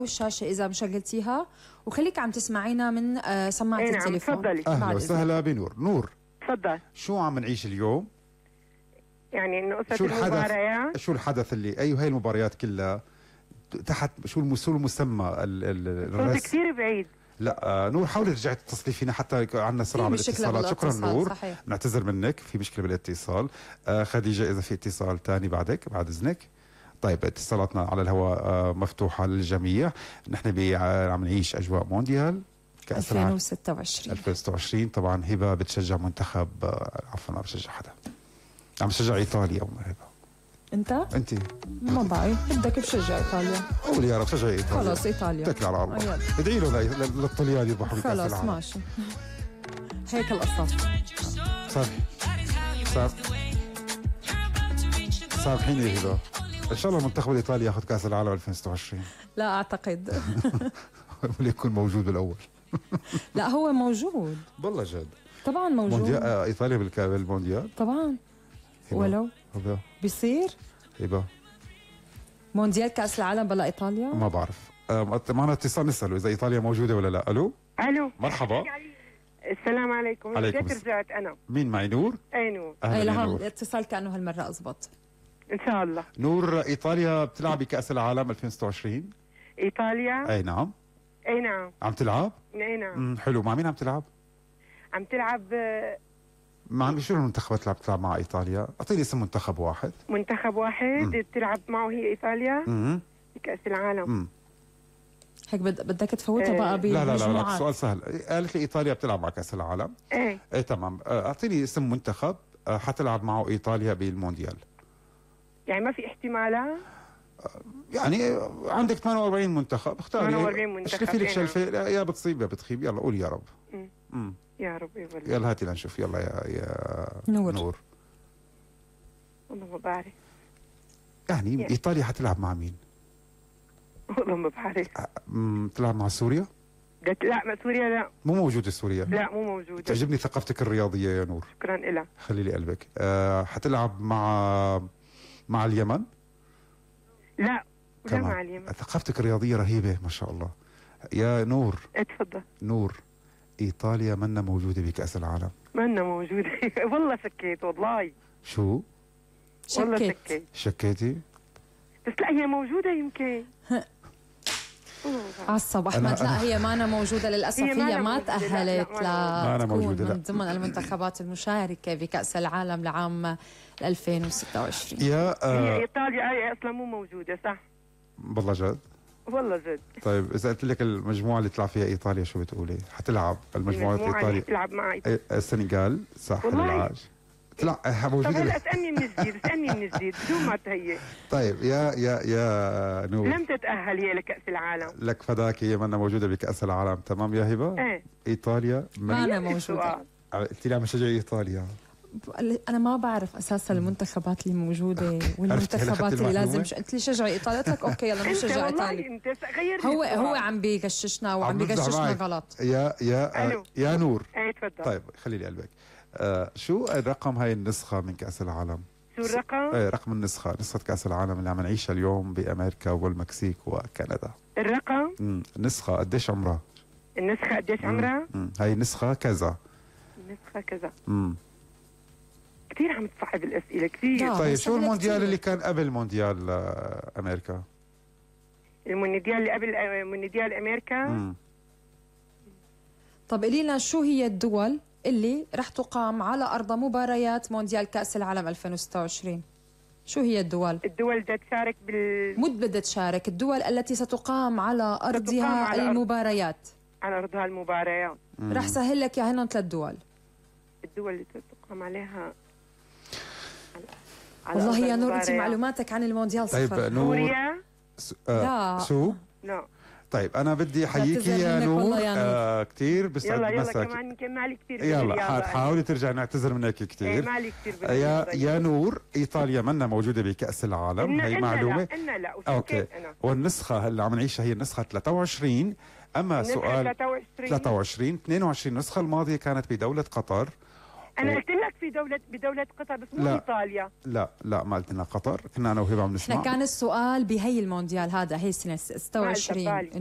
الشاشة إذا مشغلتيها وخليك عم تسمعينا من سماعة نعم، التليفون. تفضلي. اهلا وسهلا بنور. نور، تفضل. شو عم نعيش اليوم؟ يعني انه قصة شو الحدث؟ المباريات. شو الحدث اللي هي المباريات كلها تحت شو المسمى صوت الرسم؟ كثير بعيد. لا نور، حاولي ترجعي تتصلي فينا حتى عندنا سرعه بالاتصالات. شكرا نور، صحيح. نعتذر منك، في مشكله بالاتصال. خديجه اذا في اتصال ثاني بعد اذنك. طيب اتصالاتنا على الهواء مفتوحه للجميع. نحن عم نعيش اجواء مونديال كأس العالم 2026. طبعا هبه بتشجع منتخب عفوا ما بشجع حدا، عم بشجع ايطاليا. هبه انت ما بعرف، بدك بشجع ايطاليا. قولي يا رب شجعي ايطاليا. خلص ايطاليا، اتكلي على الله. ادعي له للطليان يذبحوا بكأس العالم. خلص ماشي. هيك القصة. سامحيني يا هبه، ان شاء الله المنتخب الايطالي ياخذ كأس العالم 2026. لا اعتقد. وليكن موجود بالاول. لا هو موجود والله جد. طبعا موجود. ايطاليا بالمونديال طبعا. ولو هبه بيصير هبه مونديال كأس العالم بلا ايطاليا. ما بعرف. معنا اتصال نساله اذا ايطاليا موجوده ولا لا. الو مرحبا. السلام عليكم. عليكم هيك رجعت انا. مين معي؟ نور. اي نور. اي لها نور. الاتصال كانه هالمره أزبط ان شاء الله. نور، ايطاليا بتلعب بكأس العالم 2026. ايطاليا. اي نعم. اي نعم. عم تلعب؟ اي نعم. حلو. مع مين عم تلعب؟ عم تلعب مع شو المنتخبات اللي عم تلعب مع ايطاليا؟ اعطيني اسم منتخب واحد. منتخب واحد بتلعب معه هي ايطاليا بكأس العالم. هيك بدك تفوتها بقى لا سؤال سهل. قالت لي ايطاليا بتلعب مع كأس العالم. ايه تمام. اعطيني اسم منتخب حتلعب معه ايطاليا بالمونديال. يعني ما في احتمالات؟ يعني عندك 48 منتخب، اختاري 48 منتخب. اشرفي لك شلفه، يا بتصيب يا بتخيب. يلا قولي يا رب. يا رب يولي. يلا هاتي لنشوف. يلا يا نور. والله ما بعرف. يعني ايطاليا حتلعب مع مين؟ والله ما بعرف. تلعب مع سوريا؟ لا مع سوريا لا. مو موجودة سوريا؟ لا مو موجودة. تعجبني ثقافتك الرياضية يا نور. شكرا لك. خلي لي قلبك. حتلعب مع اليمن؟ لا كمان. مع اليمن. ثقافتك الرياضية رهيبة ما شاء الله يا نور. اتفضل. نور، ايطاليا منا موجودة بكأس العالم. منا موجودة. والله شكيت والله. شو؟ والله شكيتي؟ بس لا هي موجودة يمكن. عصب احمد. لا هي ما موجوده للاسف. هي ما تاهلت لتكون من ضمن المنتخبات المشاركه بكاس العالم لعام 2026. هي ايطاليا اصلا مو موجوده صح؟ والله جد؟ والله جد. طيب اذا قلت لك المجموعه اللي تلعب فيها ايطاليا شو بتقولي؟ حتلعب المجموعه الايطاليه تلعب مع ايطاليا. السنغال، ساحل العاج. طلع موجوده. طب هلا اسالني من جديد بدون ما تهيئ. طيب يا نور، لم تتاهل هي لكاس العالم. لك فداك، هي منا موجوده بكاس العالم. تمام يا هبه؟ ايطاليا ما موجوده. قلت لي عم شجع ايطاليا. انا ما بعرف اساسا المنتخبات اللي موجوده والمنتخبات اللي لازم قلت لي شجعي ايطاليا. قلت لك اوكي يلا نشجع ايطاليا. هو عم بيغششنا وعم بيغششنا غلط. يا نور. تفضل. طيب خلي لي قلبك. شو الرقم هاي النسخة من كأس العالم؟ شو الرقم؟ رقم النسخة كأس العالم اللي عم نعيشها اليوم بأمريكا والمكسيك وكندا. الرقم؟ النسخة قديش عمرها؟ النسخة قديش عمرها؟ هاي نسخة كذا. النسخة كذا. كثير عم تصعب الأسئلة كثير. طيب شو المونديال اللي كان قبل مونديال أمريكا؟ المونديال اللي قبل مونديال أمريكا؟ طب قولي لنا شو هي الدول اللي رح تقام على أرض مباريات مونديال كأس العالم 2026؟ شو هي الدول؟ الدول بدها تشارك مو بدها تشارك، الدول التي ستقام على أرضها المباريات. على أرضها المباريات. رح سهل لك يا هنن 3 دول. الدول اللي تقام عليها والله يا نور أنت معلوماتك عن المونديال صفر. طيب نور. سوريا؟ لا شو؟ لا. طيب أنا بدي أحييك يا نور كثير. بسعد مساك. يلا كمان يمكن مالي كثير. يلا حاولي ترجعي، نعتذر منك كثير. مالي كثير. يا نور، ايطاليا منا موجوده بكأس العالم. هي معلومه. لا اوكي. والنسخه اللي عم نعيشها هي النسخه 23. اما سؤال 23 22 نسخه الماضيه كانت بدوله قطر، انا قلت لك بدوله قطر بس مو ايطاليا. لا ما قلت لنا قطر، كنا انا وهبه عم نسمع. احنا كان السؤال بهي المونديال هذا، هي سنه 26